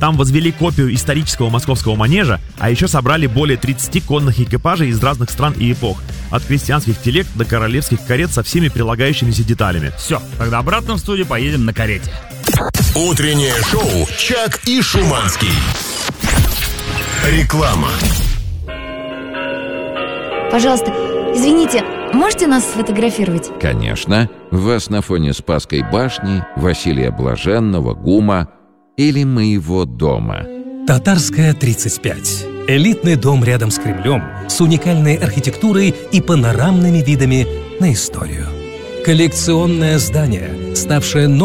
Там возвели копию исторического московского манежа, а еще собрали более 30 конных экипажей из разных стран и эпох. От крестьянских телег до королевских карет со всеми прилагающимися деталями. Все, тогда обратно в студию поедем на карете. Утреннее шоу «Чак и Шуманский». Реклама. Пожалуйста, извините, можете нас сфотографировать? Конечно. Вас на фоне Спасской башни, Василия Блаженного, ГУМа или моего дома. Татарская, 35. Элитный дом рядом с Кремлем с уникальной архитектурой и панорамными видами на историю. Коллекционное здание, ставшее новым